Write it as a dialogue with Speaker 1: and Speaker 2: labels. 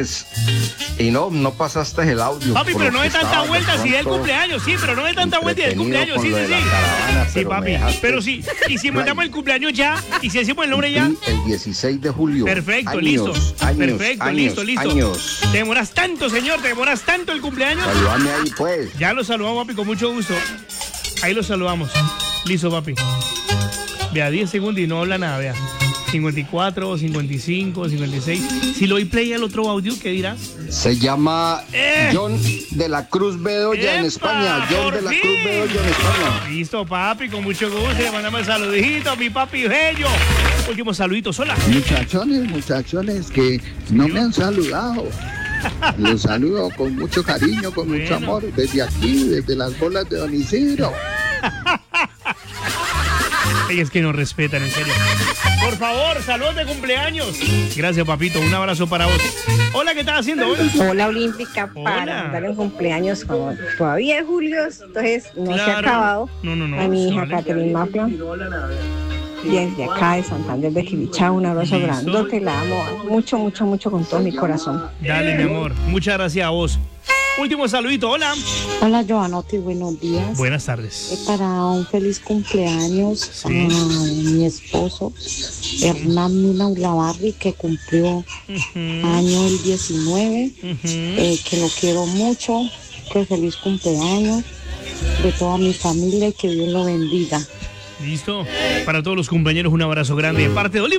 Speaker 1: Y no pasaste el audio.
Speaker 2: Papi, pero no de tanta vuelta, si es el cumpleaños, sí, pero no de tanta vuelta y el cumpleaños, sí. Sí, papi, pero sí, y si mandamos el cumpleaños ya, y si decimos el nombre ya.
Speaker 1: El 16 de julio.
Speaker 2: Perfecto, listo. Perfecto, listo. Te demoras tanto, señor, te demoras tanto el cumpleaños.
Speaker 1: Saludame ahí, pues.
Speaker 2: Ya lo saludamos, papi, con mucho gusto. Ahí lo saludamos. Listo, papi. Vea, 10 segundos y no habla nada, vea. 54, 55, 56. Si lo doy play al otro audio, ¿qué dirá?
Speaker 1: Se llama John de la Cruz Bedoya en España. John de la Cruz Bedoya en España.
Speaker 2: Listo, papi, con mucho gusto. Le mandamos saluditos, mi papi bello. Último saludito, hola.
Speaker 3: Muchachones que no me han saludado. Los saludo con mucho cariño, con mucho amor, desde aquí, desde las bolas de Don Isidro.
Speaker 2: Es que nos respetan, en serio. Por favor, saludos de cumpleaños. Gracias, papito. Un abrazo para vos. Hola, ¿qué estás haciendo?
Speaker 4: Hola, Olímpica, para darle un cumpleaños como todavía es julio, entonces no se ha acabado.
Speaker 2: No.
Speaker 4: A mi hija Catherine Mafla. Desde acá de Santander de Quilichá, un abrazo grandote, la amo mucho con todo mi corazón.
Speaker 2: Dale, mi amor. Muchas gracias a vos. Último saludito, hola.
Speaker 5: Hola, Joanotti, buenos días.
Speaker 2: Buenas tardes.
Speaker 5: Para un feliz cumpleaños a mi esposo, Hernán Mina Ulabarri, que cumplió año el 19, que lo quiero mucho, que feliz cumpleaños de toda mi familia y que Dios lo bendiga.
Speaker 2: Listo. Para todos los compañeros, un abrazo grande de parte de Olímpica.